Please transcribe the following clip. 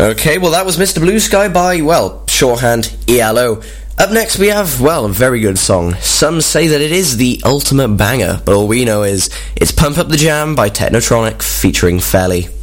Okay, well that was Mr. Blue Sky by, well, shorthand, ELO. Up next we have, well, a very good song. Some say that it is the ultimate banger, but all we know is it's Pump Up the Jam by Technotronic featuring Felly.